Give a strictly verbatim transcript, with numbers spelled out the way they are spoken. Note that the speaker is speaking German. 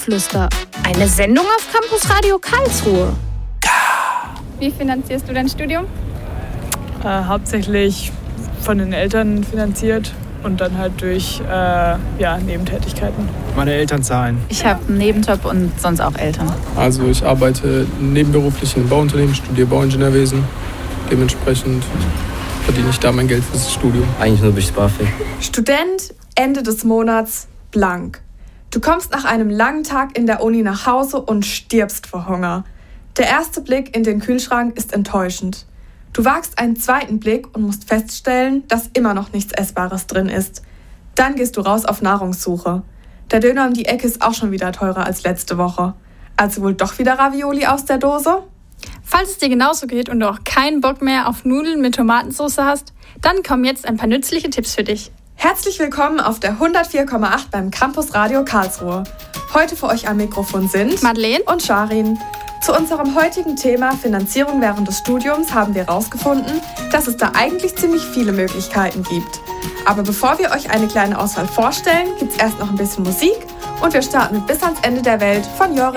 Geflüster. Eine Sendung auf Campus Radio Karlsruhe. Wie finanzierst du dein Studium? Äh, hauptsächlich von den Eltern finanziert und dann halt durch äh, ja, Nebentätigkeiten. Meine Eltern zahlen. Ich habe einen Nebenjob und sonst auch Eltern. Also ich arbeite nebenberuflich in einem Bauunternehmen, studiere Bauingenieurwesen. Dementsprechend verdiene ich da mein Geld fürs Studium. Eigentlich nur durch BAföG. Student, Ende des Monats, blank. Du kommst nach einem langen Tag in der Uni nach Hause und stirbst vor Hunger. Der erste Blick in den Kühlschrank ist enttäuschend. Du wagst einen zweiten Blick und musst feststellen, dass immer noch nichts Essbares drin ist. Dann gehst du raus auf Nahrungssuche. Der Döner um die Ecke ist auch schon wieder teurer als letzte Woche. Also wohl doch wieder Ravioli aus der Dose? Falls es dir genauso geht und du auch keinen Bock mehr auf Nudeln mit Tomatensauce hast, dann kommen jetzt ein paar nützliche Tipps für dich. Herzlich willkommen auf der hundertvier Komma acht beim Campus Radio Karlsruhe. Heute für euch am Mikrofon sind Madeleine und Sharin. Zu unserem heutigen Thema Finanzierung während des Studiums haben wir herausgefunden, dass es da eigentlich ziemlich viele Möglichkeiten gibt. Aber bevor wir euch eine kleine Auswahl vorstellen, gibt es erst noch ein bisschen Musik und wir starten mit Bis ans Ende der Welt von Joris.